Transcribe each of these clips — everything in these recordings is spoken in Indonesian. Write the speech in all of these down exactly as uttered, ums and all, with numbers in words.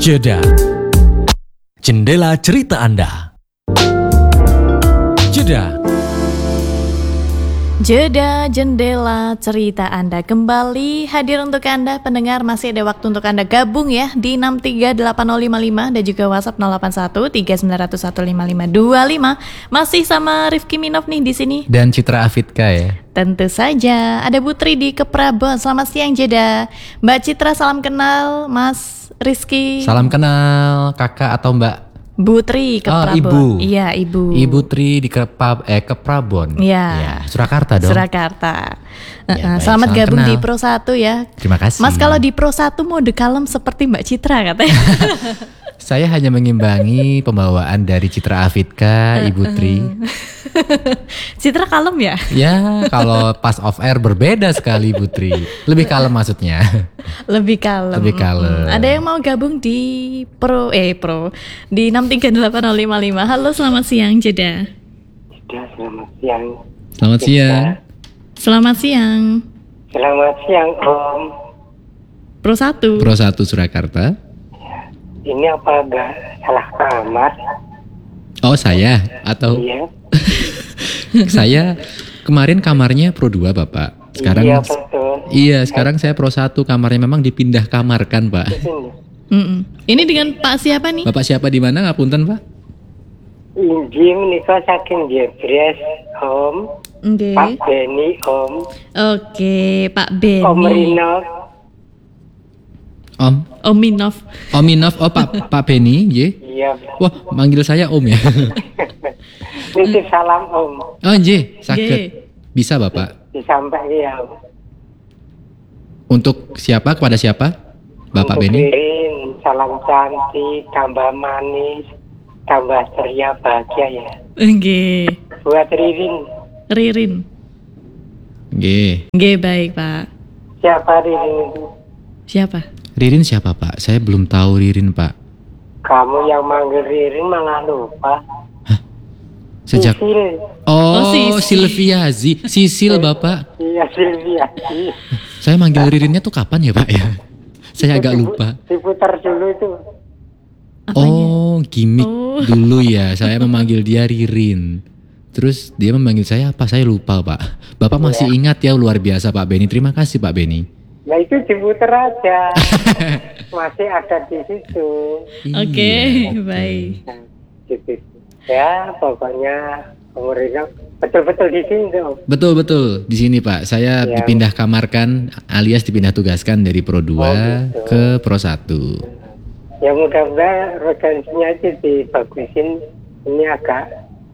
Jeda. Jendela cerita Anda. Jeda. Jeda jendela cerita Anda kembali hadir untuk Anda pendengar. Masih ada waktu untuk Anda gabung ya di enam tiga delapan nol lima lima dan juga WhatsApp nol delapan satu tiga sembilan nol satu lima lima dua lima. Masih sama Rifki Minov nih di sini. Dan Citra Afidka ya. Tentu saja. Ada Putri di Keprabon. Selamat siang Jeda. Mbak Citra salam kenal. Mas Rizky. Salam kenal kakak atau Mbak Putri Keprabon. Oh, ibu. Iya, ibu. Ibu Tri di Keprab eh Keprabon. Iya. Ya, Surakarta dong. Surakarta. Ya, uh-uh. baik, Selamat salam gabung kenal. di Pro satu ya. Terima kasih. Mas kalau di Pro satu mode kalem seperti Mbak Citra katanya. Saya hanya mengimbangi pembawaan dari Citra Afidka, Ibu Tri. Citra kalem ya? Ya, kalau pas off air berbeda sekali Ibu Tri. Lebih kalem maksudnya. Lebih kalem. Lebih kalem. Ada yang mau gabung di Pro eh Pro di enam tiga delapan nol lima lima. Halo, selamat siang Jeda. Jeda, selamat siang. Selamat Jeda. siang. Selamat siang. Selamat siang Om. Pro satu. Pro satu Surakarta. Ini apa agak salah kamar? Oh, saya atau Iya. saya kemarin kamarnya Pro dua Bapak. Sekarang Iya betul. Iya, sekarang saya Pro satu, kamarnya memang dipindah kamar kan, Pak. Di sini. Mm-mm. Ini dengan Pak siapa nih? Bapak siapa di mana? Ngapunten, Pak? Inji menikah saking Jebres Om. Oke. Pak Beni Om. Oke, Pak Beni. Om Rino. Om. Om Minov. Om Minov, oh Pak Pak Beni, nggih. Iya. Wah, manggil saya Om ya. Nitip salam Om. Oh, nggih, saged. Nggih. Bisa, Bapak. Disampaikan ya Om. Untuk siapa? Kepada siapa? Bapak Untuk Beni. Ririn, salam cantik, tambah manis, tambah ceria bahagia ya. Oke. Buat Ririn. Ririn. Nggih. Oke, baik Pak. Siapa Ririn itu? Siapa? Ririn siapa, Pak? Saya belum tahu Ririn, Pak. Kamu yang manggil Ririn malah lupa. Sejak Sisil. Oh, Oh, Sisil. Sylvia Zi, Sisil, Bapak. Iya Silvia. Saya manggil Ririnnya tuh kapan ya, Pak ya? Saya agak lupa. Diputar dulu itu. Oh, gimmick Oh. dulu ya. Saya memanggil dia Ririn. Terus dia memanggil saya apa? Saya lupa, Pak. Bapak masih ingat ya, luar biasa Pak Beni. Terima kasih Pak Beni. Ya itu diputar aja. Masih ada di situ. Oke, Iya. baik. Nah, gitu. Ya pokoknya pemerintah betul-betul di sini tuh. Betul betul di sini Pak. Saya Ya. dipindah kamarkan alias dipindah tugaskan dari Pro dua Oh, gitu. ke Pro satu. Ya mudah-mudahan organisasinya itu dibagusin. Ini agak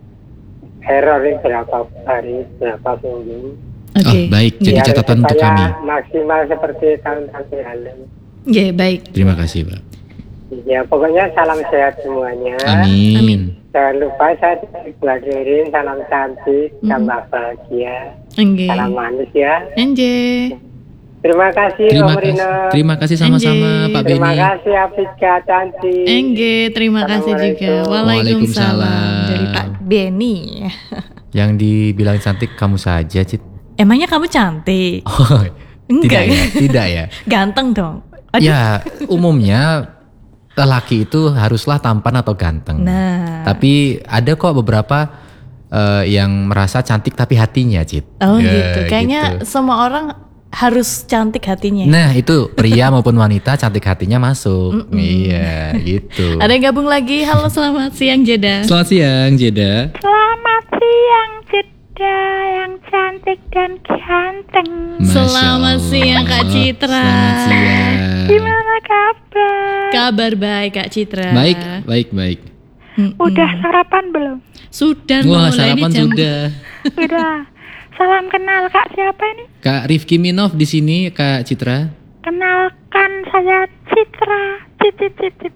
error ini berapa hari, berapa minggu. Oke. Oh, baik. Jadi Biar catatan untuk supaya kami. maksimal seperti tahun-tahun lalu. Oke, baik. Terima kasih Pak. Ya pokoknya salam sehat semuanya. Amin. Amin. Jangan lupa saya pelajarin salam cantik, Mhm. tambah bahagia, Oke. salam manis ya. Enje. Terima kasih Terima Om kasih. Rino. Terima kasih sama-sama Anjay. Pak Terima Beni. kasih Afika cantik. Enge, terima kasih juga. Assalamualaikum. Waalaikumsalam. Waalaikumsalam. Dari Pak Beni. Yang dibilang cantik kamu saja, Cit. Emangnya kamu cantik? Oh, Enggak tidak ya, tidak ya. Ganteng dong. Aduh. Ya, umumnya lelaki itu haruslah tampan atau ganteng. Nah. Tapi ada kok beberapa eh, yang merasa cantik tapi hatinya, Cit. Oh Ya, gitu. Kayaknya gitu. semua orang harus cantik hatinya. Nah, itu pria maupun wanita cantik hatinya masuk. Iya, gitu. Ada yang gabung lagi. Halo, selamat siang Jeda. Selamat siang, Jeda. Selamat siang Jeda yang cantik dan ganteng. Masya Selamat Allah. siang, Kak Citra. Selamat siang. Gimana kabar? Kabar baik Kak Citra. Baik, baik, baik. Mm-mm. Udah sarapan belum? Sudah Wah, mulai sarapan ini jam. sudah. Udah. Salam kenal Kak siapa ini? Kak Rifki Minov di sini, Kak Citra. Kenalkan saya Citra. Cicit cicit.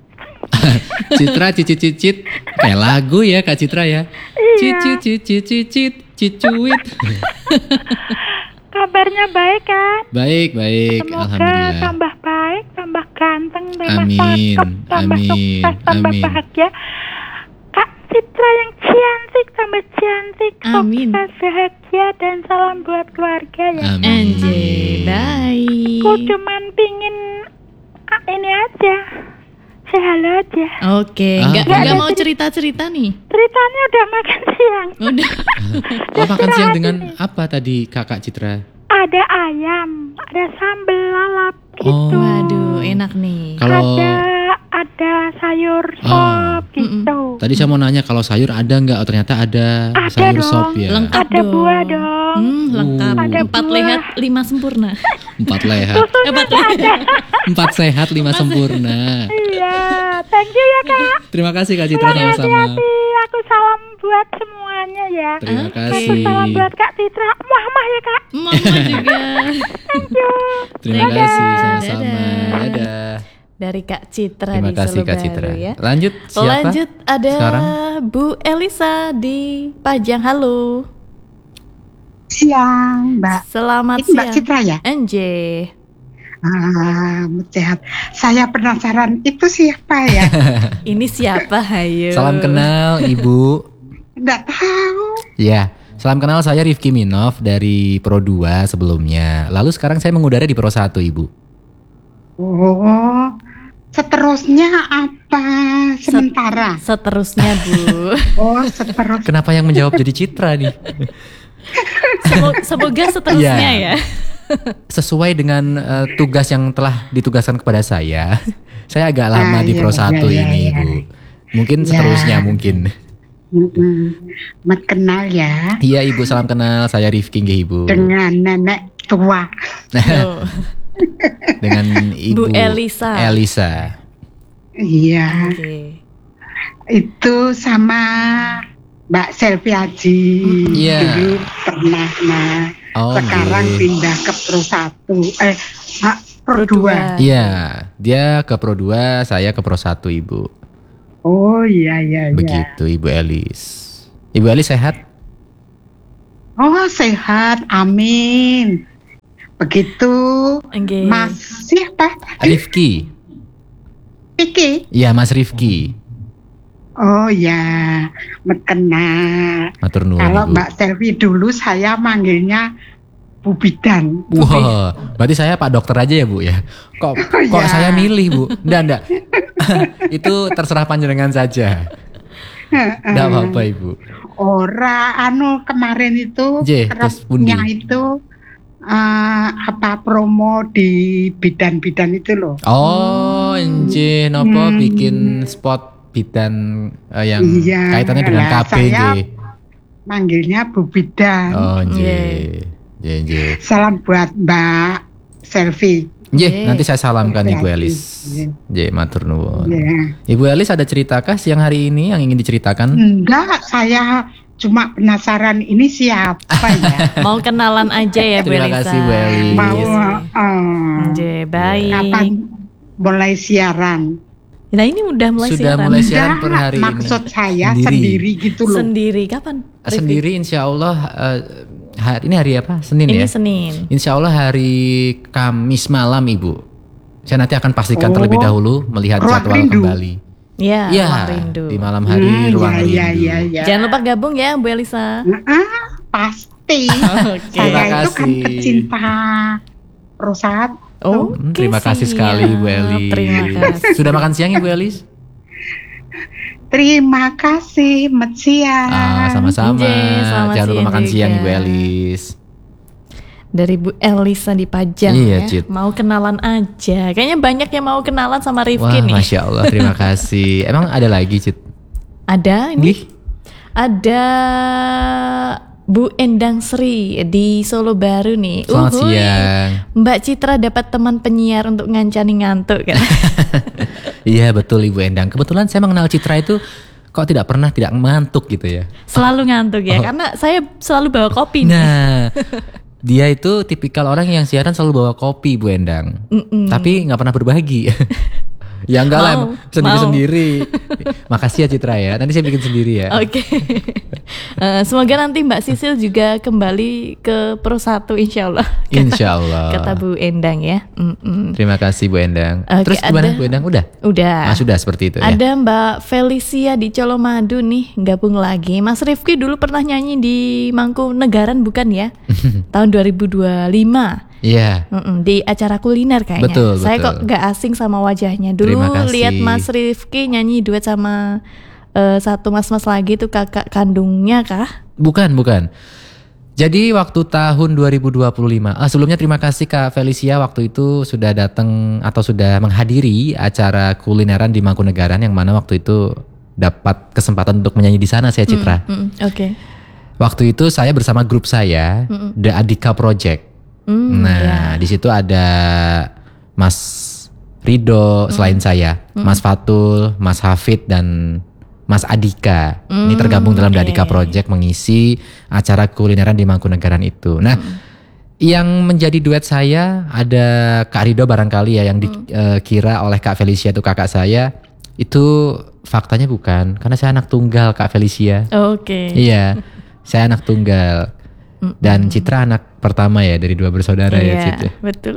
Citra cicit cicit kayak lagu ya Kak Citra ya. Iya. Cicit cicit cicit cicuit. Kabarnya baik kan? Baik, baik. Semoga Alhamdulillah. tambah baik, tambah ganteng, tambah Amin, cakep, tambah amin, sukses, tambah amin. bahagia. Kak Citra yang cantik, tambah cantik, Amin. sukses, bahagia, dan salam buat keluarga ya. Amin. Anjay, baik. Aku cuman pingin ah, ini aja say halo aja. Oke, Ah. nggak Nggak nggak ada mau cerita. cerita-cerita nih. Ceritanya udah makan siang. Udah. Oh, makan siang dengan apa tadi Kakak Citra? Ada ayam, ada sambal lalap gitu. Oh. Waduh, enak nih. Kalau Ada ada sayur Ah. sop gitu. tadi saya mau nanya kalau sayur ada nggak? Oh, ternyata ada, Ada sayur dong. sop ya. Lengkap Ada dong. buah dong. Hmm, lengkap. Uh. Ada Empat buah. lehat, lima sempurna. Empat lehat, Empat lehat. empat sehat, lima sempurna. Iya, thank you ya Kak. Terima kasih Kak Citra Selamat sama-sama. hati-hati. Aku salam buat semuanya ya. Terima Oke. Aku kasih. salam buat Kak Citra. Muah-muah ya Kak. Mama juga. Thank you. Terima Dadah. kasih sama-sama. Dadah. Dadah. Dari Kak Citra Terima di kasih Solo Kak Baru Citra. ya. Lanjut siapa? Lanjut ada sekarang? Bu Elisa di Pajang. Halo. Siang, Mbak. Selamat Ini Mbak siang. Citra ya? Anje. Ah, sehat. Saya penasaran itu siapa ya? Ini siapa? Hayo. Salam kenal Ibu. Nggak tahu. Ya, salam kenal, saya Rifki Minov dari Pro dua sebelumnya. Lalu sekarang saya mengudara di Pro satu, Ibu. Oh, seterusnya apa? Sementara. Seterusnya Bu. Oh, seterus. Kenapa yang menjawab jadi Citra nih? Semo- Semoga seterusnya Iya. ya. Sesuai dengan eh, tugas yang telah ditugaskan kepada saya. Saya agak lama Ah, di iya, Pro satu iya, ini, iya. Bu. Mungkin Iya. seterusnya mungkin. Mm-mm. Mat kenal ya Iya, Ibu, salam kenal. Saya Rifki nggih, Ibu. dengan nenek tua. Tuh. Dengan Ibu Bu Elisa. Elisa. Iya, Oke. itu sama Mbak Selvi Aji. Iya. Dulu pernah, nah Oh, sekarang nggih. pindah ke Pro satu. Eh, ah, Pro Pro dua. dua. Iya, dia ke Pro dua, saya ke Pro satu, Ibu. Oh iya iya iya. Begitu, Ibu Elis. Ibu Elis sehat? Oh sehat, amin. Begitu. Oke. Mas siapa? Rifki. Piki. Iya, Mas Rifki. Oh ya, kenal. Matur nuwun, Kalau Ibu. Mbak Selvi dulu saya manggilnya Bu Bidan. Wah, berarti saya Pak Dokter aja ya, Bu ya. Kok kok ya. saya milih, Bu? Nggak, nggak. Itu terserah panjenengan saja. Nggak apa-apa, Ibu. Ora, anu kemarin itu J, terus pundi? kerapnya itu eh, apa promo di bidan-bidan itu loh. Oh, nggih, nopo Hmm. bikin spot bidan eh, yang Iya, kaitannya dengan lah, K B, saya nggih. Manggilnya Bu Bidan. Oh, Iya. nggih. Nggih, nggih. Salam buat Mbak Selvi. Nggih, Nggih. nanti saya salamkan Ibu Hati-hati. Elis. Nggih. Nggih, matur nuwun. Ya. Ibu Elis ada ceritakah siang hari ini yang ingin diceritakan? Enggak, saya cuma penasaran ini siapa ya. Mau kenalan aja ya Bu Terima Elisa. kasih, Bu Elis. Mau Yes. eh, Oke, baik. kapan mulai siaran? Nah ini udah mulai Sudah siaran. mulai siaran per Enggak, hari ini. maksud saya Sendiri. sendiri, gitu loh. Sendiri kapan? Rifki? Sendiri insya Allah eh, hari ini hari apa? Senin Ini ya? Senin. Insya Allah hari Kamis malam, Ibu. Saya nanti akan pastikan Oh. terlebih dahulu melihat Ruang jadwal Rindu. kembali. Ya, Iya, Ruang Rindu. di malam hari Hmm, ruang ya, rindu. ya, ya, ya. Jangan lupa gabung ya Bu Elisa. Ah, pasti. Oke. Saya Terima itu kan kasih. pecinta Rosat. Oh, Hmm, terima kasih sekali Ibu Elis. Terima kasih. Sudah makan siang Ibu Elis? Terima kasih, Mat siang. Ah, sama-sama. Nggih, selamat Jangan lupa siang makan juga. siang Ibu Elis. Dari Bu Elisa di Pajang Iya, ya. Cid. Mau kenalan aja. Kayaknya banyak yang mau kenalan sama Wah, Rifki nih. Masya Allah, terima kasih. Emang ada lagi, Cid? Ada ini. Nggih? Ada Bu Endang Sri di Solo Baru nih. Selamat Uhuy. siang. Mbak Citra dapat teman penyiar untuk ngancani ngantuk kan. Iya, betul Ibu Endang. Kebetulan saya mengenal Citra itu kok tidak pernah tidak ngantuk gitu ya. Selalu ngantuk ya, Oh. karena saya selalu bawa kopi nih. Nah, dia itu tipikal orang yang siaran selalu bawa kopi, Bu Endang. Mm-mm. Tapi nggak pernah berbagi. Ya enggak lah, Mau, sendiri-sendiri. Makasih ya Citra ya. Nanti saya bikin sendiri ya. Oke. Eh, semoga nanti Mbak Sisil juga kembali ke Pro satu insya Allah. Insya Allah. Kata Bu Endang ya. Mm-mm. Terima kasih Bu Endang. Oke, Terus gimana ada- Bu Endang? Udah? Udah. Ah, sudah seperti itu ya. Ada Mbak Felicia di Colomadu nih gabung lagi. Mas Rifki dulu pernah nyanyi di Mangkunegaran bukan ya? Tahun dua ribu dua puluh lima. Iya. Mm-mm, di acara kuliner kayaknya. Betul, Saya betul. kok gak asing sama wajahnya. Terima Dulu kasih. lihat Mas Rifki nyanyi duet sama eh, satu mas-mas lagi tuh kakak kandungnya kah? Bukan, bukan. Jadi waktu tahun dua ribu dua puluh lima, ah, sebelumnya terima kasih Kak Felicia waktu itu sudah datang atau sudah menghadiri acara kulineran di Mangkunegaran yang mana waktu itu dapat kesempatan untuk menyanyi di sana saya Citra. Mm, Oke. Waktu itu saya bersama grup saya, The Adika Project. Mm, nah, di situ ada Mas Rido selain saya, Mas Fatul, Mas Hafid dan Mas Adika. Ini tergabung dalam The Adika Project mengisi acara kulineran di Mangkunegaran itu. Nah, yang menjadi duet saya ada Kak Rido barangkali ya yang dikira oleh Kak Felicia itu kakak saya. Itu faktanya bukan, karena saya anak tunggal Kak Felicia. Oke. Iya, saya anak tunggal. Dan Citra anak pertama ya dari dua bersaudara ya Iya, Citra. betul.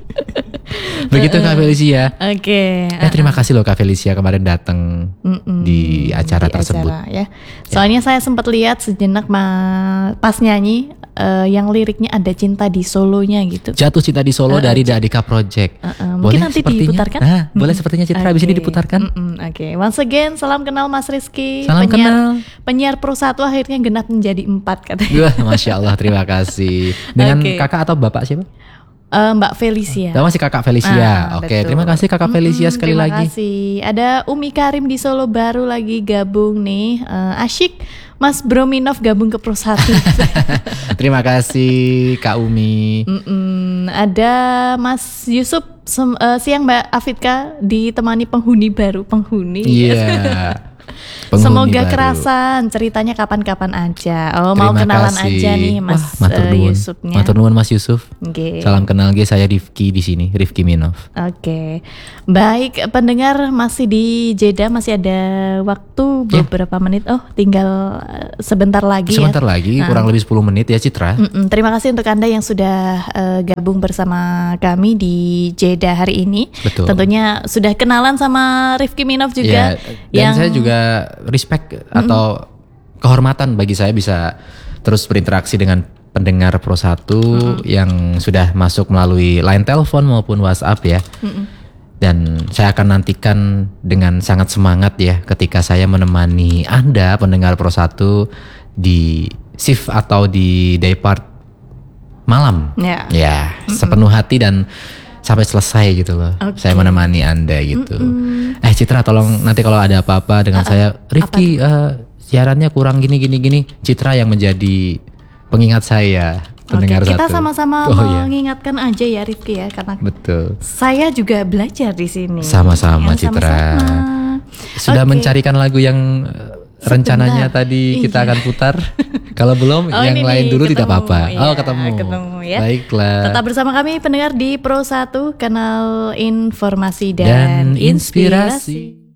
Begitu Kak Felicia. Oke. Eh terima kasih loh Kak Felicia kemarin datang Mm-mm. di acara Di tersebut. acara, ya. Soalnya saya sempat lihat sejenak ma- pas nyanyi eh, yang liriknya ada cinta di solonya gitu. Jatuh Cinta di Solo Uh, dari ja- The Adika Project. Uh, uh, mungkin nanti sepertinya? diputarkan? Nah, boleh sepertinya Citra habis ini Oke. diputarkan. Mm-mm, Oke, once again salam kenal Mas Rizky. Salam penyiar, kenal. Penyiar Pro satu akhirnya genap menjadi empat katanya. Wah, Masya Allah, terima kasih. Dengan Oke. kakak atau bapak siapa? Eh, Mbak Felicia. Oh, masih kakak Felicia. Ah, Oke, betul. terima kasih kakak Felicia Mm-mm, sekali terima lagi. kasih. Ada Umi Karim di Solo baru lagi gabung nih. Eh, asyik Mas Brominov gabung ke Pro satu. Terima kasih Kak Umi. Mm-mm, ada Mas Yusuf sem- eh, siang Mbak Afidka ditemani penghuni baru penghuni. Iya. Penghuni Semoga baru. kerasan ceritanya kapan-kapan aja. Oh mau Terima kenalan kasih. aja nih Mas Wah, matur eh, nuwun. Yusufnya. Matur nuwun Mas Yusuf. Oke. Salam kenal G, saya Rifki di sini, Rifki Minov. Oke, baik pendengar masih di Jeddah, masih ada waktu Ya. beberapa menit. Oh, tinggal eh, sebentar lagi Sebentar ya. lagi, Nah. kurang lebih sepuluh menit ya Citra. Mm-mm, terima kasih untuk Anda yang sudah eh, gabung bersama kami di Jeddah hari ini. Betul. Tentunya sudah kenalan sama Rifki Minov juga. Iya, dan saya juga respect atau kehormatan bagi saya bisa terus berinteraksi dengan pendengar Pro satu yang sudah masuk melalui line telepon maupun WhatsApp ya. Dan saya akan nantikan dengan sangat semangat ya ketika saya menemani Anda pendengar Pro satu di shift atau di day part malam. Ya. Ya, sepenuh hati dan sampai selesai gitu loh. Oke. Saya menemani Anda gitu. Eh Citra tolong nanti kalau ada apa-apa dengan saya, Rifki eh, siarannya kurang gini gini gini. Citra yang menjadi pengingat saya, pendengar Oke, kita satu. sama-sama Oh, iya. mengingatkan aja ya Rifki ya, karena Betul. saya juga belajar di sini. Sama-sama, Ya, Citra. sama-sama. Sudah Oke. mencarikan lagu yang eh, rencananya Sebentar. tadi kita Iya. akan putar. Kalau belum Oh, yang ini lain nih, dulu tidak ketemu. apa-apa. Iya, Oh, ketemu. ketemu ya. Baiklah. Tetap bersama kami pendengar di Pro satu, kanal informasi Dan dan, inspirasi.